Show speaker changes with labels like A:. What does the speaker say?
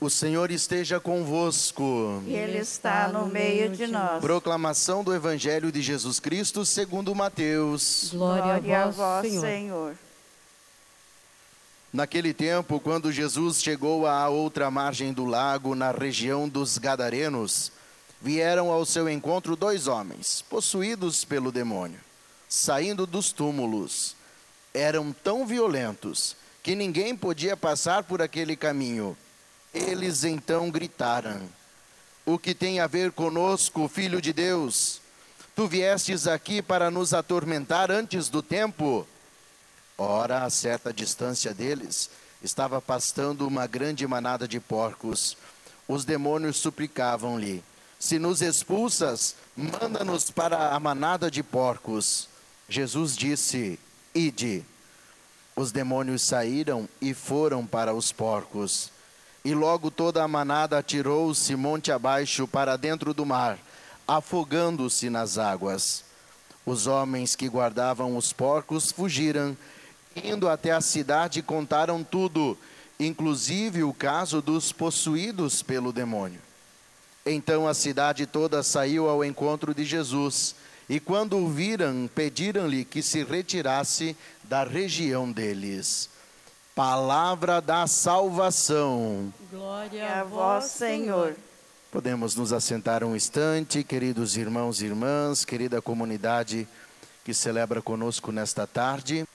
A: O Senhor esteja convosco.
B: E Ele está no meio de nós.
A: Proclamação do Evangelho de Jesus Cristo segundo Mateus.
B: Glória a vós, Senhor.
A: Naquele tempo, quando Jesus chegou à outra margem do lago, na região dos Gadarenos, vieram ao seu encontro 2 homens, possuídos pelo demônio, saindo dos túmulos. Eram tão violentos que ninguém podia passar por aquele caminho. Eles então gritaram: o que tem a ver conosco, Filho de Deus? Tu viestes aqui para nos atormentar antes do tempo? Ora, a certa distância deles, estava pastando uma grande manada de porcos. Os demônios suplicavam-lhe: se nos expulsas, manda-nos para a manada de porcos. Jesus disse: ide. Os demônios saíram e foram para os porcos. E logo toda a manada atirou-se monte abaixo para dentro do mar, afogando-se nas águas. Os homens que guardavam os porcos fugiram. Indo até a cidade, contaram tudo, inclusive o caso dos possuídos pelo demônio. Então a cidade toda saiu ao encontro de Jesus, e quando o viram, pediram-lhe que se retirasse da região deles. Palavra da salvação.
B: Glória a vós, Senhor.
A: Podemos nos assentar um instante, queridos irmãos e irmãs, querida comunidade que celebra conosco nesta tarde.